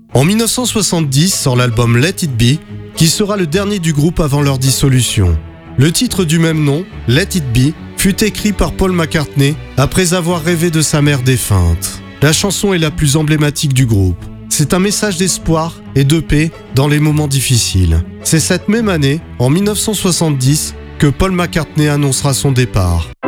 En 1970 sort l'album Let It Be, qui sera le dernier du groupe avant leur dissolution. Le titre du même nom, Let It Be, fut écrit par Paul McCartney après avoir rêvé de sa mère défunte. La chanson est la plus emblématique du groupe. C'est un message d'espoir et de paix dans les moments difficiles. C'est cette même année, en 1970, que Paul McCartney annoncera son départ.